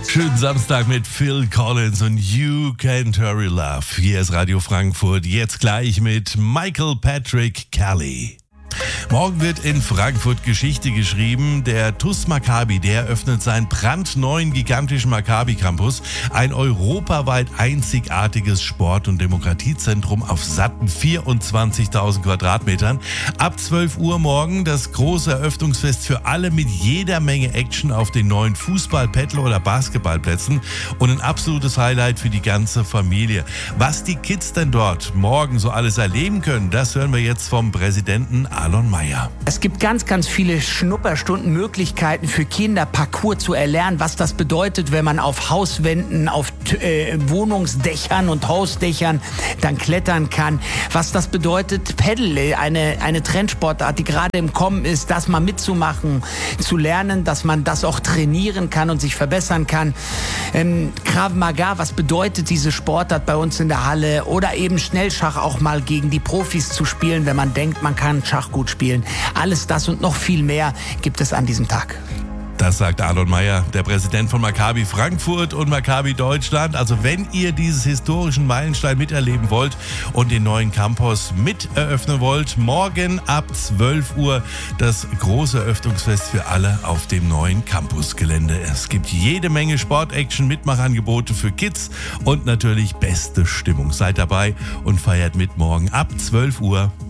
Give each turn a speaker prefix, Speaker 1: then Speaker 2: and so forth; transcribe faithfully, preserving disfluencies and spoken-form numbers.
Speaker 1: Schönen Samstag mit Phil Collins und You Can't Hurry Love. Hier ist Radio Frankfurt, jetzt gleich mit Michael Patrick Kelly. Morgen wird in Frankfurt Geschichte geschrieben. Der T U S Maccabi, der eröffnet seinen brandneuen gigantischen Maccabi Campus. Ein europaweit einzigartiges Sport- und Demokratiezentrum auf satten vierundzwanzigtausend Quadratmetern. Ab zwölf Uhr morgen das große Eröffnungsfest für alle mit jeder Menge Action auf den neuen Fußball-, Paddle- oder Basketballplätzen. Und ein absolutes Highlight für die ganze Familie. Was die Kids denn dort morgen so alles erleben können, das hören wir jetzt vom Präsidenten Alon Meyer.
Speaker 2: Es gibt ganz, ganz viele Schnupperstunden, Möglichkeiten für Kinder, Parcours zu erlernen, was das bedeutet, wenn man auf Hauswänden, auf äh, Wohnungsdächern und Hausdächern dann klettern kann. Was das bedeutet, Paddle, eine, eine Trendsportart, die gerade im Kommen ist, das mal mitzumachen, zu lernen, dass man das auch trainieren kann und sich verbessern kann. Ähm, Krav Maga, was bedeutet diese Sportart bei uns in der Halle? Oder eben Schnellschach auch mal gegen die Profis zu spielen, wenn man denkt, man kann Schach gut spielen. Alles das und noch viel mehr gibt es an diesem Tag.
Speaker 1: Das sagt Alon Meyer, der Präsident von Maccabi Frankfurt und Maccabi Deutschland. Also wenn ihr dieses historischen Meilenstein miterleben wollt und den neuen Campus mit eröffnen wollt, morgen ab zwölf Uhr das große Eröffnungsfest für alle auf dem neuen Campusgelände. Es gibt jede Menge Sport-Action, Mitmachangebote für Kids und natürlich beste Stimmung. Seid dabei und feiert mit morgen ab zwölf Uhr.